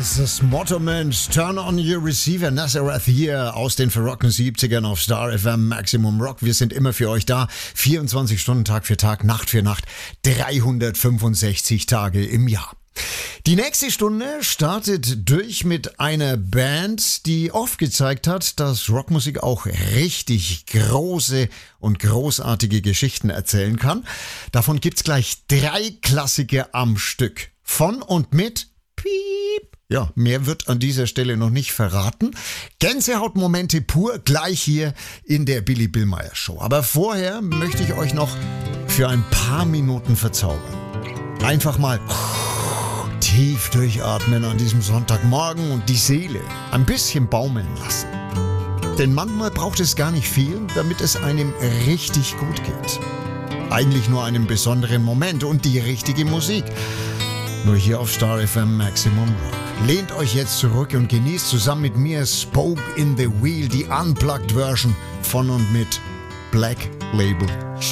Das Motto-Mensch, Turn on your receiver, Nazareth hier aus den verrockten 70ern auf Star FM Maximum Rock. Wir sind immer für euch da, 24 Stunden Tag für Tag, Nacht für Nacht, 365 Tage im Jahr. Die nächste Stunde startet durch mit einer Band, die oft gezeigt hat, dass Rockmusik auch richtig große und großartige Geschichten erzählen kann. Davon gibt's gleich 3 Klassiker am Stück. Von und mit Piep. Ja, mehr wird an dieser Stelle noch nicht verraten. Gänsehautmomente pur gleich hier in der Billy Billmeyer Show. Aber vorher möchte ich euch noch für ein paar Minuten verzaubern. Einfach mal tief durchatmen an diesem Sonntagmorgen und die Seele ein bisschen baumeln lassen. Denn manchmal braucht es gar nicht viel, damit es einem richtig gut geht. Eigentlich nur einen besonderen Moment und die richtige Musik. Nur hier auf Star FM Maximum Rock. Lehnt euch jetzt zurück und genießt zusammen mit mir Spoke in the Wheel, die Unplugged Version von und mit Black Label